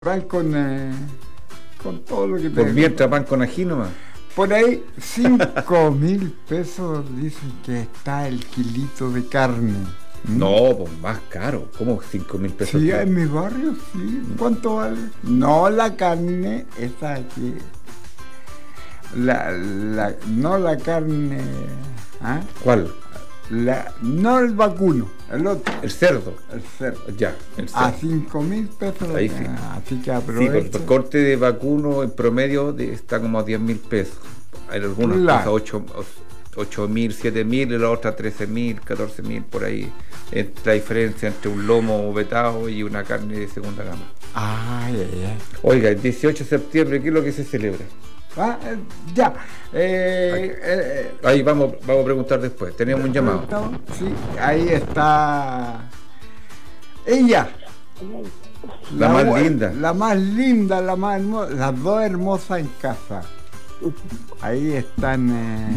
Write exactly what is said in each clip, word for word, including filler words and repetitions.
Van con, eh, con todo lo que Por te... mientras pan con ají nomás. Por ahí, cinco mil pesos dicen que está el kilito de carne. ¿Mm? No, pues más caro. ¿Cómo cinco mil pesos? Sí, en mi barrio, sí. ¿Cuánto vale? No la carne, esa aquí. La, la, no la carne... ¿ah? ¿Cuál? La, no el vacuno, el otro. El cerdo. El cerdo. Ya, el cerdo. A cinco mil pesos. Ahí sí. Así que Sí, aprovecha. por, por corte de vacuno en promedio de, está como a diez mil pesos. Hay algunos Claro. cosas ocho mil, siete mil y la otra trece mil, catorce mil por ahí. Es la diferencia entre un lomo vetado y una carne de segunda gama. Ay, ay, ay. Oiga, el dieciocho de septiembre, ¿qué es lo que se celebra? Ah, eh, ya. Eh, eh, Ahí vamos, vamos a preguntar después. Tenemos un llamado. Sí, ahí está. Ella. La más bu- linda. La más linda, la más hermosa. Las dos hermosas en casa. Ahí están. Eh,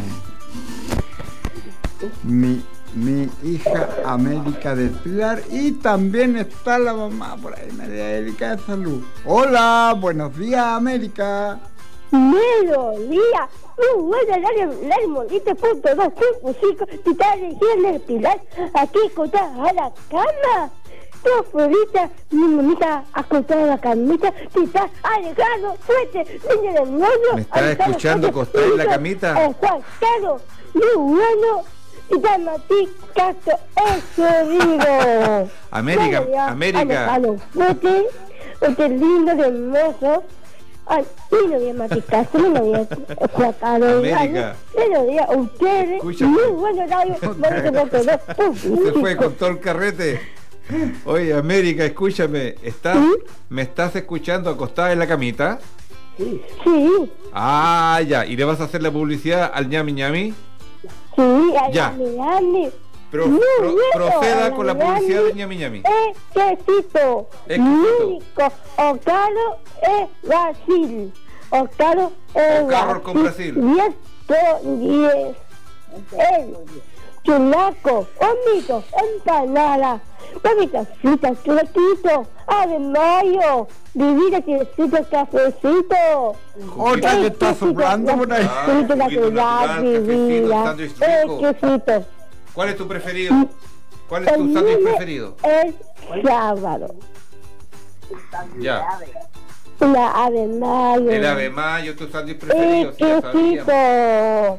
mi, mi hija América del Pilar. Y también está la mamá por ahí, María Erika de Salud. Hola, buenos días, América. Melodía, muy buena, la hermosita, punto dos, cinco, cinco, tita de Gil Pilar, aquí acostada a la cama, tu florita, mi mamita acostada a la camita, tita Alejandro, fuerte, niña del mundo. ¿Me estás escuchando acostada en la camita? Juan Carlos, muy bueno, tita Mati Castro, eso digo. América, Melodía, América. Alejandro, fuerte, usted lindo, hermoso. Ay, y no voy a maticar, no voy a sacar el América. no voy a ustedes, Escúchame. muy bueno radio, bueno que no quedó. Se fue con todo el carrete. Oye, América, escúchame. ¿Estás, ¿Me estás escuchando acostada en la camita? Sí, Ah, ya. ¿Y le vas a hacer la publicidad al ñami ñami? sí, a Ya. la Milani. Pro- Muy pro- bueno, proceda a con la Milani. publicidad del ñami ñami. Exquisito, Exquisito. único, Ocaro es Brasil, Ocaro es Ocaro con Brasil. diez por diez. El chulaco, omito, empanada, papitas fritas, chulaquito, ave mayo, vivir necesito cafecito. Otra que está soplando por ahí. Ah, Exquisito, juguito natural, natural, cafecito, vivida, sándwich rico. exquisito. ¿Cuál es tu preferido? ¿Cuál es tu El sándwich lunes preferido? es sábado. Ya. La ave mayo. El ave mayo, tu sándwich preferido. Sí, ya sabíamos. Exquisito.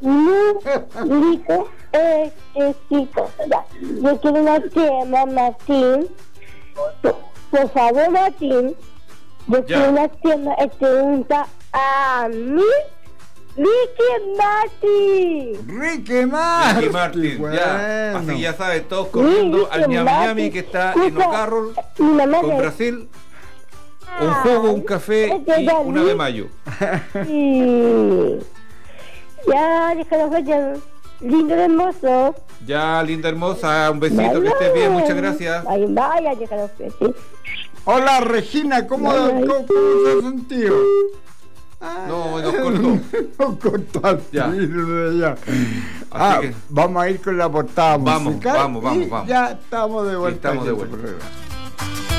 Muy rico. Exquisito. Ya. Yo quiero una crema, Martín. Por, por favor, Martín. Yo Ya. quiero una crema. Pregunta a mí. Ricky Martín. Ricky Martin. Ricky Martin, bueno. ya. Así ya sabes, todos comiendo al ñami ñami que está en Ocarroll, Mi mamá con le- Brasil. Un jugo, un café y un ave mayo. Sí. Ya, déjalo ver. Lindo, hermoso. Ya, linda hermosa, un besito, que estés bien, muchas gracias. Vaya, vaya, déjalo ver. Sí. Hola Regina, ¿cómo, Ay, ay. cómo, cómo se ha sentido? Ah, No, nos cortó. Nos cortó al Ya. tiro de allá. Ah, que- vamos a ir con la portada Vamos, musical. vamos, vamos, y vamos. ya estamos de vuelta. estamos en de este vuelta. programa.